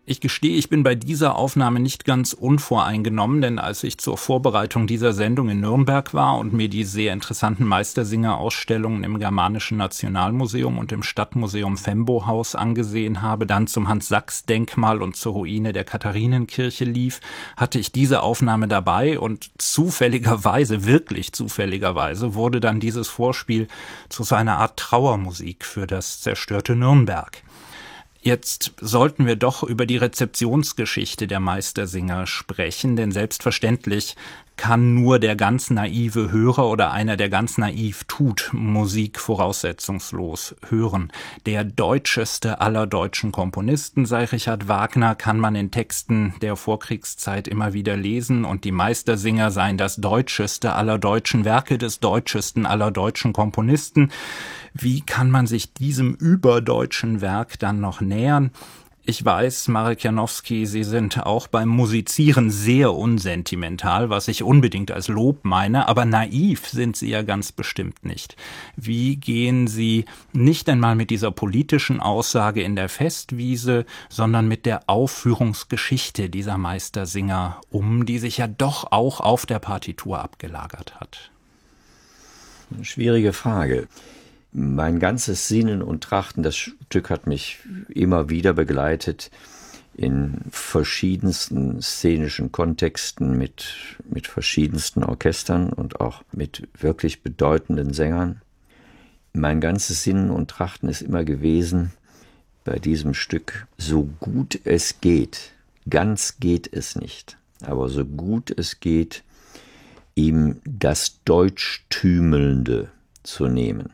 Ich gestehe, ich bin bei dieser Aufnahme nicht ganz unvoreingenommen, denn als ich zur Vorbereitung dieser Sendung in Nürnberg war und mir die sehr interessanten Meistersinger-Ausstellungen im Germanischen Nationalmuseum und im Stadtmuseum Fembo-Haus angesehen habe, dann zum Hans-Sachs-Denkmal und zur Ruine der Katharinenkirche lief, hatte ich diese Aufnahme dabei und zufälligerweise, wirklich zufälligerweise, wurde dann dieses Vorspiel zu so einer Art Trauermusik für das zerstörte Nürnberg. Jetzt sollten wir doch über die Rezeptionsgeschichte der Meistersinger sprechen, denn selbstverständlich kann nur der ganz naive Hörer oder einer, der ganz naiv tut, Musik voraussetzungslos hören. Der deutscheste aller deutschen Komponisten, sei Richard Wagner, kann man in Texten der Vorkriegszeit immer wieder lesen, und die Meistersinger seien das deutscheste aller deutschen Werke des deutschesten aller deutschen Komponisten. Wie kann man sich diesem überdeutschen Werk dann noch nähern? Ich weiß, Marek Janowski, Sie sind auch beim Musizieren sehr unsentimental, was ich unbedingt als Lob meine, aber naiv sind Sie ja ganz bestimmt nicht. Wie gehen Sie nicht einmal mit dieser politischen Aussage in der Festwiese, sondern mit der Aufführungsgeschichte dieser Meistersinger um, die sich ja doch auch auf der Partitur abgelagert hat? Eine schwierige Frage. Mein ganzes Sinnen und Trachten, das Stück hat mich immer wieder begleitet in verschiedensten szenischen Kontexten mit verschiedensten Orchestern und auch mit wirklich bedeutenden Sängern. Mein ganzes Sinnen und Trachten ist immer gewesen, bei diesem Stück, so gut es geht, ganz geht es nicht, aber so gut es geht, ihm das Deutschtümelnde zu nehmen.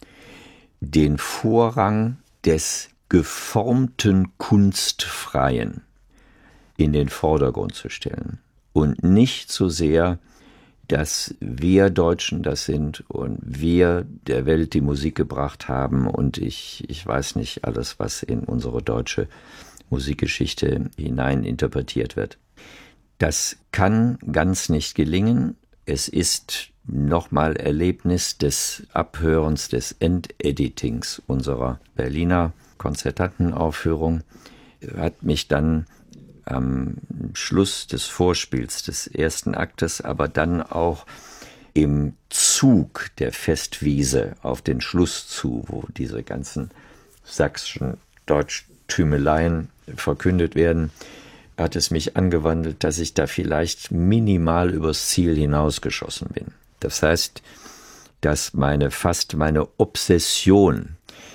Den Vorrang des geformten Kunstfreien in den Vordergrund zu stellen und nicht so sehr, dass wir Deutschen das sind und wir der Welt die Musik gebracht haben und ich weiß nicht alles, was in unsere deutsche Musikgeschichte hinein interpretiert wird. Das kann ganz nicht gelingen. Es ist nochmal Erlebnis des Abhörens, des Endeditings unserer Berliner Konzertantenaufführung, hat mich dann am Schluss des Vorspiels des ersten Aktes, aber dann auch im Zug der Festwiese auf den Schluss zu, wo diese ganzen sächsischen Deutschtümeleien verkündet werden, hat es mich angewandelt, dass ich da vielleicht minimal übers Ziel hinausgeschossen bin. Das heißt, dass meine Obsession,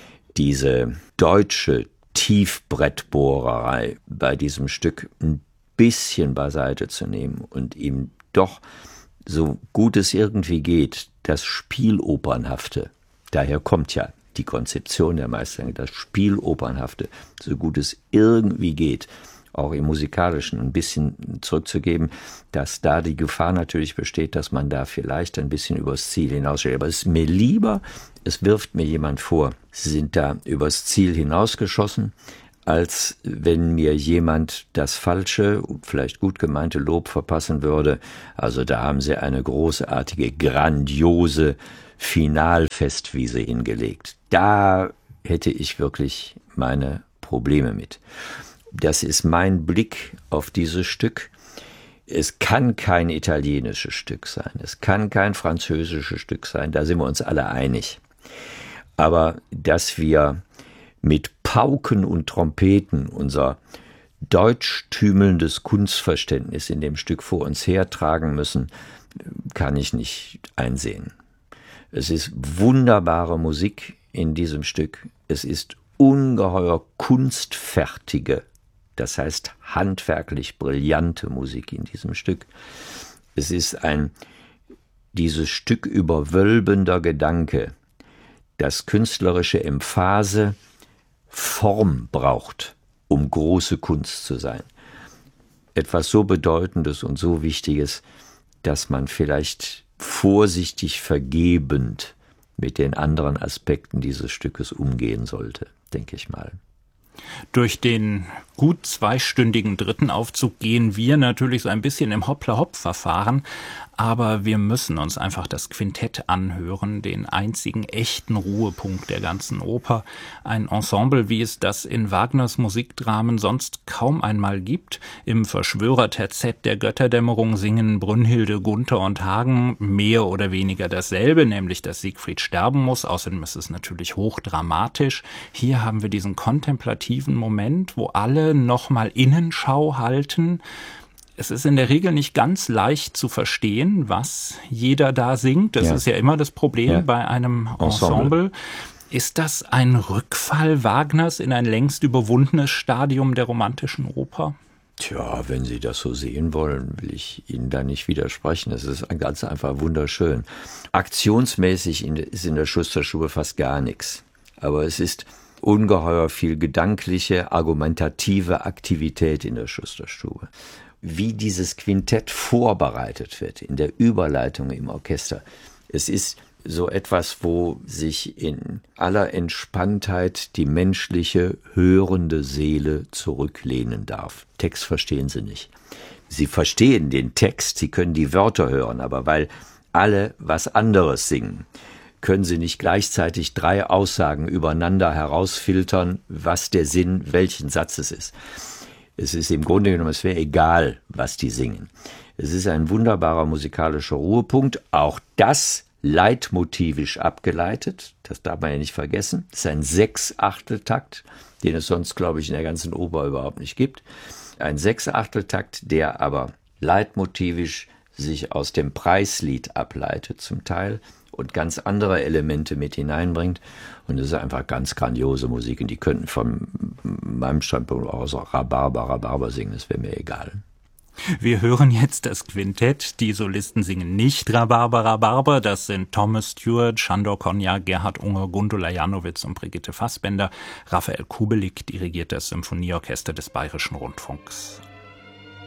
diese deutsche Tiefbrettbohrerei bei diesem Stück ein bisschen beiseite zu nehmen und ihm doch, so gut es irgendwie geht, das Spielopernhafte, daher kommt ja die Konzeption der Meistersinger, das Spielopernhafte, so gut es irgendwie geht, auch im Musikalischen ein bisschen zurückzugeben, dass da die Gefahr natürlich besteht, dass man da vielleicht ein bisschen übers Ziel hinausgeht. Aber es ist mir lieber, es wirft mir jemand vor, Sie sind da übers Ziel hinausgeschossen, als wenn mir jemand das falsche, vielleicht gut gemeinte Lob verpassen würde. Also da haben Sie eine großartige, grandiose Finalfestwiese hingelegt. Da hätte ich wirklich meine Probleme mit. Das ist mein Blick auf dieses Stück. Es kann kein italienisches Stück sein, es kann kein französisches Stück sein, da sind wir uns alle einig. Aber dass wir mit Pauken und Trompeten unser deutschtümelndes Kunstverständnis in dem Stück vor uns hertragen müssen, kann ich nicht einsehen. Es ist wunderbare Musik in diesem Stück, es ist ungeheuer kunstfertige, das heißt handwerklich brillante Musik in diesem Stück. Es ist dieses Stück überwölbender Gedanke, dass künstlerische Emphase Form braucht, um große Kunst zu sein. Etwas so Bedeutendes und so Wichtiges, dass man vielleicht vorsichtig vergebend mit den anderen Aspekten dieses Stückes umgehen sollte, denke ich mal. Durch den gut 2-stündigen dritten Aufzug gehen wir natürlich so ein bisschen im Hoppla-Hopp-Verfahren, aber wir müssen uns einfach das Quintett anhören, den einzigen echten Ruhepunkt der ganzen Oper. Ein Ensemble, wie es das in Wagners Musikdramen sonst kaum einmal gibt. Im Verschwörerterzett der Götterdämmerung singen Brünnhilde, Gunther und Hagen mehr oder weniger dasselbe, nämlich dass Siegfried sterben muss. Außerdem ist es natürlich hochdramatisch. Hier haben wir diesen kontemplativen Moment, wo alle nochmal Innenschau halten. Es ist in der Regel nicht ganz leicht zu verstehen, was jeder da singt. Das ist ja immer das Problem bei einem Ensemble. Ist das ein Rückfall Wagners in ein längst überwundenes Stadium der romantischen Oper? Tja, wenn Sie das so sehen wollen, will ich Ihnen da nicht widersprechen. Es ist ganz einfach wunderschön. Aktionsmäßig ist in der Schusterstube fast gar nichts. Aber es ist ungeheuer viel gedankliche, argumentative Aktivität in der Schusterstube. Wie dieses Quintett vorbereitet wird in der Überleitung im Orchester. Es ist so etwas, wo sich in aller Entspanntheit die menschliche, hörende Seele zurücklehnen darf. Text verstehen Sie nicht. Sie verstehen den Text, Sie können die Wörter hören, aber weil alle was anderes singen, können Sie nicht gleichzeitig 3 Aussagen übereinander herausfiltern, was der Sinn welchen Satzes ist. Es ist im Grunde genommen, es wäre egal, was die singen. Es ist ein wunderbarer musikalischer Ruhepunkt, auch das leitmotivisch abgeleitet, das darf man ja nicht vergessen. Es ist ein 6/8-Takt, den es sonst, glaube ich, in der ganzen Oper überhaupt nicht gibt. Ein 6/8-Takt, der aber leitmotivisch sich aus dem Preislied ableitet zum Teil und ganz andere Elemente mit hineinbringt. Und das ist einfach ganz grandiose Musik. Und die könnten von meinem Standpunkt aus auch Rhabarber singen, das wäre mir egal. Wir hören jetzt das Quintett. Die Solisten singen nicht Rhabarber. Das sind Thomas Stewart, Sándor Konyák, Gerhard Unger, Gundula Janowitz und Brigitte Fassbender. Raphael Kubelik dirigiert das Symphonieorchester des Bayerischen Rundfunks.